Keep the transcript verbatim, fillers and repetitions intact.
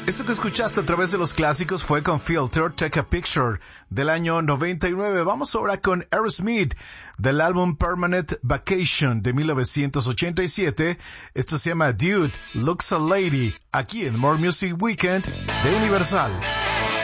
Esto que escuchaste a través de los clásicos fue con Filter, Take a Picture, del año noventa y nueve. Vamos ahora con Aerosmith, del álbum Permanent Vacation de mil novecientos ochenta y siete. Esto se llama Dude Looks a Lady, aquí en More Music Weekend de Universal.